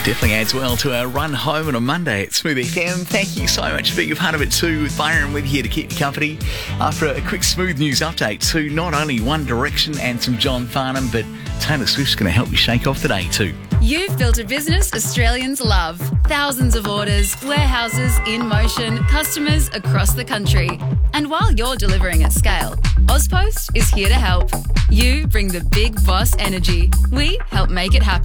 Definitely adds well to our run home on a Monday at Smooth FM. Thank you so much for being a part of it too, with Byron with you to keep you company. After a quick Smooth news update to not only One Direction and some John Farnham, but Taylor Swift's going to help you shake off the day too. You've built a business Australians love. Thousands of orders, warehouses in motion, customers across the country. And while you're delivering at scale, Ozpost is here to help. You bring the big boss energy. We help make it happen.